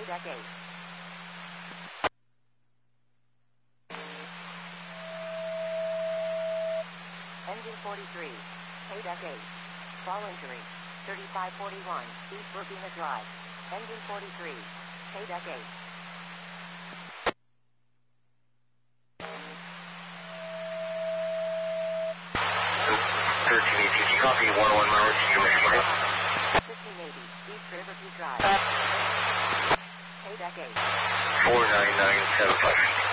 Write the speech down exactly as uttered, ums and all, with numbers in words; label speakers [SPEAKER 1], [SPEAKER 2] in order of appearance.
[SPEAKER 1] Deck eight. Engine forty-three. Deck eight. Fall injury. thirty-five forty-one. East Urbina Drive. Engine forty-three. Deck eight.
[SPEAKER 2] thirteen eighty, copy one oh one miles to your mission.
[SPEAKER 1] fifteen eighty. East Riverview Drive. Deck eight.
[SPEAKER 2] four nine nine seven five.